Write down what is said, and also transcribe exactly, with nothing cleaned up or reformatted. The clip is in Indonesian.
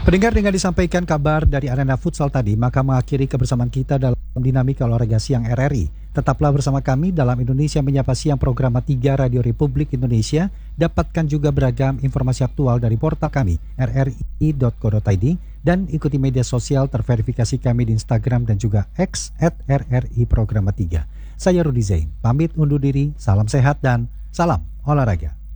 Pendengar, dengan disampaikan kabar dari arena futsal tadi, maka mengakhiri kebersamaan kita dalam dinamika olahraga siang R R I. Tetaplah bersama kami dalam Indonesia Menyapa Siang program tiga Radio Republik Indonesia. Dapatkan juga beragam informasi aktual dari portal kami r r i dot co dot i d dan ikuti media sosial terverifikasi kami di Instagram dan juga X at r r i programa tiga. Saya Rudi Zain, pamit undur diri, salam sehat dan salam olahraga.